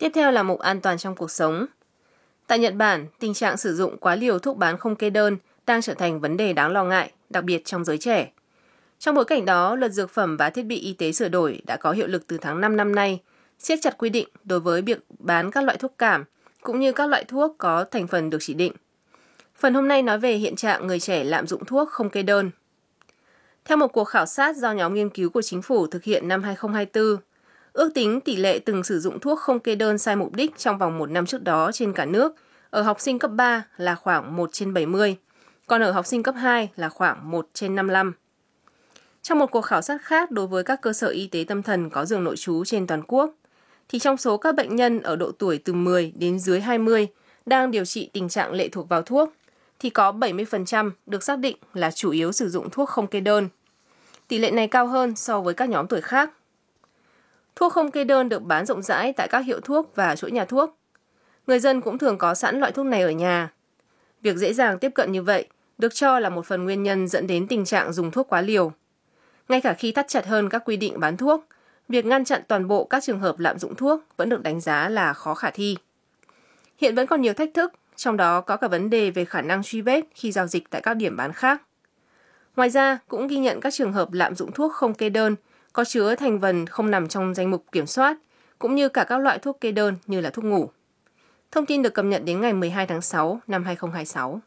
Tiếp theo là mục an toàn trong cuộc sống. Tại Nhật Bản, tình trạng sử dụng quá liều thuốc bán không kê đơn đang trở thành vấn đề đáng lo ngại, đặc biệt trong giới trẻ. Trong bối cảnh đó, Luật Dược phẩm và Thiết bị Y tế sửa đổi đã có hiệu lực từ tháng 5 năm nay, siết chặt quy định đối với việc bán các loại thuốc cảm, cũng như các loại thuốc có thành phần được chỉ định. Phần hôm nay nói về hiện trạng người trẻ lạm dụng thuốc không kê đơn. Theo một cuộc khảo sát do nhóm nghiên cứu của chính phủ thực hiện năm 2024, ước tính tỷ lệ từng sử dụng thuốc không kê đơn sai mục đích trong vòng 1 năm trước đó trên cả nước ở học sinh cấp 3 là khoảng 1 trên 70, còn ở học sinh cấp 2 là khoảng 1 trên 55. Trong một cuộc khảo sát khác đối với các cơ sở y tế tâm thần có giường nội trú trên toàn quốc, thì trong số các bệnh nhân ở độ tuổi từ 10 đến dưới 20 đang điều trị tình trạng lệ thuộc vào thuốc, thì có 70% được xác định là chủ yếu sử dụng thuốc không kê đơn. Tỷ lệ này cao hơn so với các nhóm tuổi khác. Thuốc không kê đơn được bán rộng rãi tại các hiệu thuốc và chuỗi nhà thuốc. Người dân cũng thường có sẵn loại thuốc này ở nhà. Việc dễ dàng tiếp cận như vậy được cho là một phần nguyên nhân dẫn đến tình trạng dùng thuốc quá liều. Ngay cả khi thắt chặt hơn các quy định bán thuốc, việc ngăn chặn toàn bộ các trường hợp lạm dụng thuốc vẫn được đánh giá là khó khả thi. Hiện vẫn còn nhiều thách thức, trong đó có cả vấn đề về khả năng truy vết khi giao dịch tại các điểm bán khác. Ngoài ra, cũng ghi nhận các trường hợp lạm dụng thuốc không kê đơn có chứa thành phần không nằm trong danh mục kiểm soát, cũng như cả các loại thuốc kê đơn như là thuốc ngủ. Thông tin được cập nhật đến ngày 12 tháng 6 năm 2026.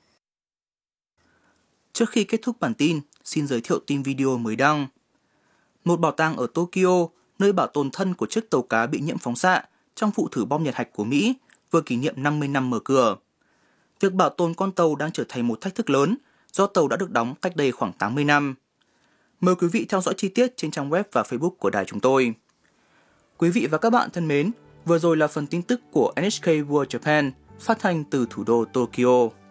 Trước khi kết thúc bản tin, xin giới thiệu tin video mới đăng. Một bảo tàng ở Tokyo, nơi bảo tồn thân của chiếc tàu cá bị nhiễm phóng xạ trong vụ thử bom nhật hạch của Mỹ, vừa kỷ niệm 50 năm mở cửa. Việc bảo tồn con tàu đang trở thành một thách thức lớn do tàu đã được đóng cách đây khoảng 80 năm. Mời quý vị theo dõi chi tiết trên trang web và Facebook của đài chúng tôi. Quý vị và các bạn thân mến, vừa rồi là phần tin tức của NHK World Japan phát thanh từ thủ đô Tokyo.